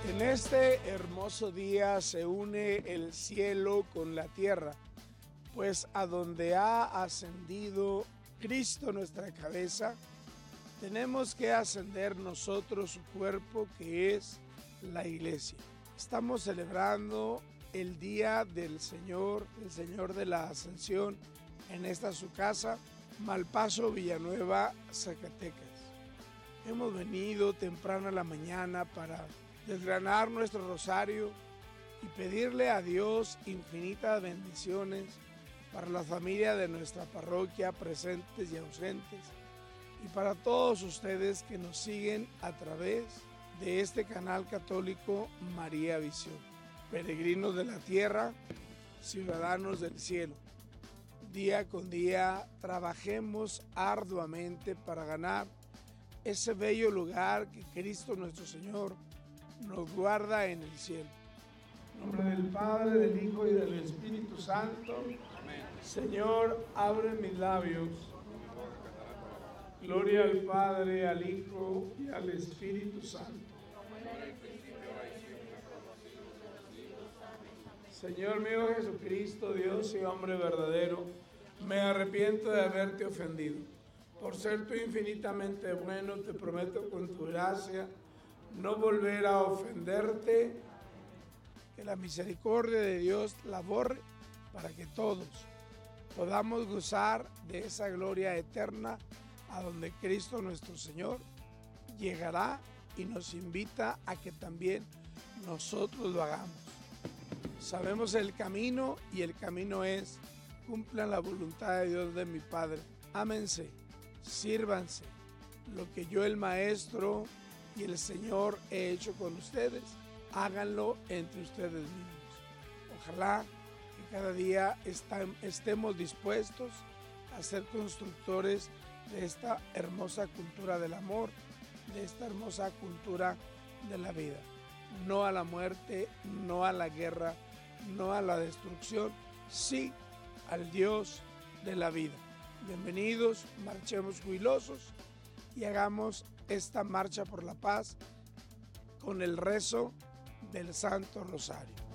En este hermoso día se une el cielo con la tierra, pues a donde ha ascendido Cristo nuestra cabeza, tenemos que ascender nosotros su cuerpo, que es la iglesia. Estamos celebrando el día del Señor, el Señor de la Ascensión, en esta su casa, Malpaso, Villanueva, Zacatecas. Hemos venido temprano a la mañana para desgranar nuestro rosario y pedirle a Dios infinitas bendiciones para la familia de nuestra parroquia, presentes y ausentes, y para todos ustedes que nos siguen a través de este canal católico María Visión. Peregrinos de la tierra, ciudadanos del cielo, día con día trabajemos arduamente para ganar ese bello lugar que Cristo nuestro Señor nos guarda en el cielo. En nombre del Padre, del Hijo y del Espíritu Santo. Amén. Señor, abre mis labios. Gloria al Padre, al Hijo y al Espíritu Santo. Señor mío Jesucristo, Dios y hombre verdadero, me arrepiento de haberte ofendido. Por ser tú infinitamente bueno, te prometo con tu gracia no volver a ofenderte, que la misericordia de Dios la borre para que todos podamos gozar de esa gloria eterna a donde Cristo nuestro Señor llegará y nos invita a que también nosotros lo hagamos. Sabemos el camino y el camino es: cumplan la voluntad de Dios de mi Padre. Ámense, sírvanse. Lo que yo, el Maestro y el Señor, he hecho con ustedes, háganlo entre ustedes mismos. Ojalá que cada día estemos dispuestos a ser constructores de esta hermosa cultura del amor, de esta hermosa cultura de la vida. No a la muerte, no a la guerra, no a la destrucción, sí al Dios de la vida. Bienvenidos, marchemos jubilosos y hagamos esta marcha por la paz con el rezo del Santo Rosario.